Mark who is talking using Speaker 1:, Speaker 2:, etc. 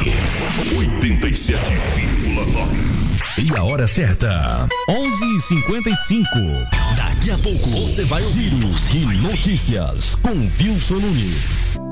Speaker 1: 87,9. E a hora certa, 11h55. Daqui a pouco você vai ouvir os de notícias com Wilson Nunes.